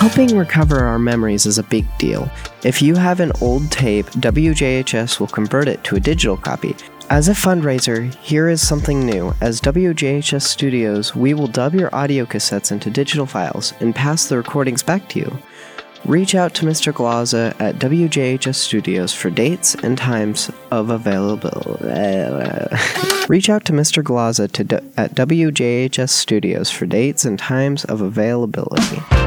Helping recover our memories is a big deal. If you have an old tape, WJHS will convert it to a digital copy. As a fundraiser, here is something new. As WJHS Studios, we will dub your audio cassettes into digital files and pass the recordings back to you. Reach out to Mr. Glaza at WJHS Studios for dates and times of availability. Reach out to Mr. Glaza at WJHS Studios for dates and times of availability.